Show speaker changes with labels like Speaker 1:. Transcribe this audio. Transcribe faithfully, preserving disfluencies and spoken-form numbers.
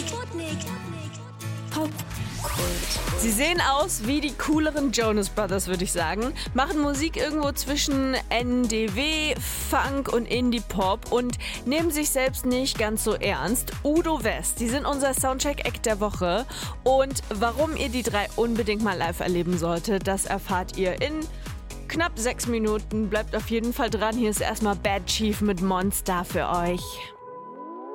Speaker 1: Popkult.
Speaker 2: Sie sehen aus wie die cooleren Jonas Brothers, würde ich sagen. Machen Musik irgendwo zwischen N D W, Funk und Indie-Pop und nehmen sich selbst nicht ganz so ernst. Udo West, die sind unser Soundcheck-Act der Woche. Und warum ihr die drei unbedingt mal live erleben solltet, das erfahrt ihr in knapp sechs Minuten. Bleibt auf jeden Fall dran. Hier ist erstmal Bad Chief mit Monster für euch.